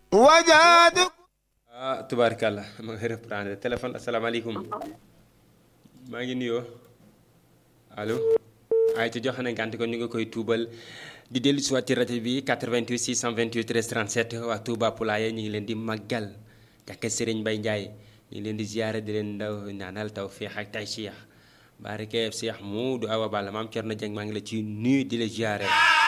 wajaadu tubaarkàlla ma ngi reprendre téléphone asalaamaaleykum maa ngi nuyoo allo ay ci joxe nañ gànte ko ñu ngi koy tuubal di dellu si waat ci rajo bi 88 628 13 37 waa Touba Poulaye ñu ngi leen di màggal jàkka Serigne Mbaye Ndiaye ñu ngi leen di ziyaare di leen ndaw ñaanal tawfiix ak taysiix barke Cheikh Modou Awa Balla maam Thierno Dieng maa ngi la ci nuyu di la ziyaare